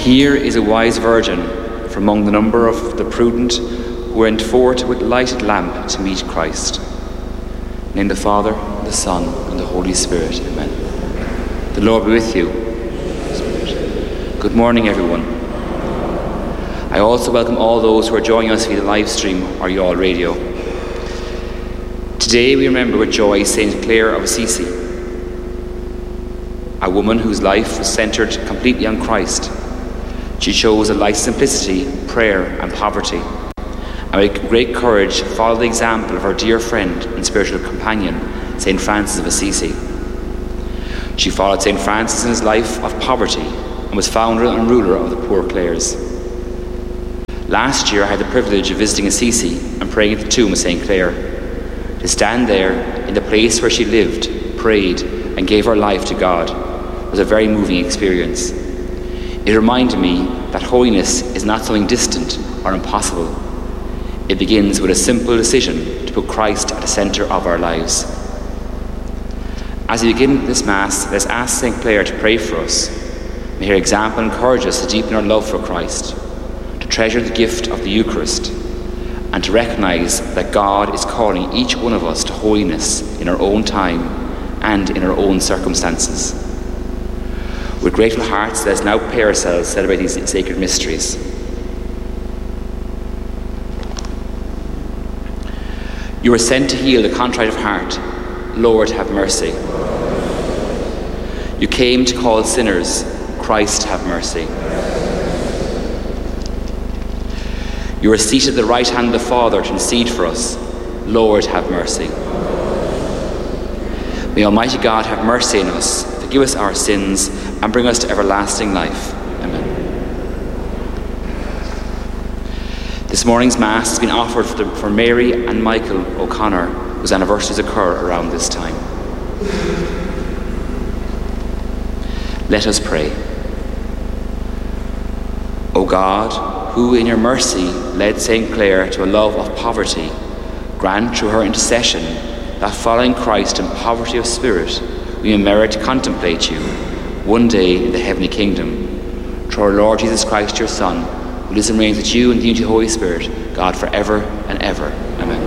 Here is a wise virgin from among the number of the prudent who went forth with lighted lamp to meet Christ. In the name of the Father, the Son, and the Holy Spirit. Amen. The Lord be with you. Good morning, everyone. I also welcome all those who are joining us via the live stream or Youall Radio. Today we remember with joy St. Clare of Assisi, a woman whose life was centred completely on Christ. She chose a life of simplicity, prayer and poverty, and with great courage followed the example of her dear friend and spiritual companion, St. Francis of Assisi. She followed St. Francis in his life of poverty and was founder and ruler of the Poor Clares. Last year I had the privilege of visiting Assisi and praying at the tomb of St. Clare. To stand there in the place where she lived, prayed and gave her life to God was a very moving experience. It reminded me that holiness is not something distant or impossible. It begins with a simple decision to put Christ at the centre of our lives. As we begin this Mass, let's ask St. Clare to pray for us. May her example encourage us to deepen our love for Christ, to treasure the gift of the Eucharist, and to recognise that God is calling each one of us to holiness in our own time and in our own circumstances. With grateful hearts, let us now prepare ourselves to celebrate these sacred mysteries. You were sent to heal the contrite of heart. Lord, have mercy. You came to call sinners. Christ, have mercy. You are seated at the right hand of the Father to intercede for us. Lord, have mercy. May Almighty God have mercy on us, forgive us our sins, and bring us to everlasting life. Amen. This morning's Mass has been offered for Mary and Michael O'Connor, whose anniversaries occur around this time. Let us pray. O God, who in your mercy led St. Clare to a love of poverty, grant through her intercession that following Christ in poverty of spirit, we may merit to contemplate you one day in the heavenly kingdom. Through our Lord Jesus Christ, your Son, who lives and reigns with you in the unity of the Holy Spirit, God for ever and ever. Amen.